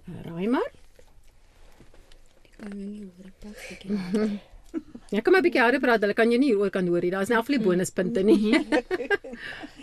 Raai maar. Ek kan jou nie hoor pas ek. Ja, kom maar 'n bietjie harder praat, hulle kan jou nie hieroor kan hoor nie. Daar's nie aflie bonuspunte nie.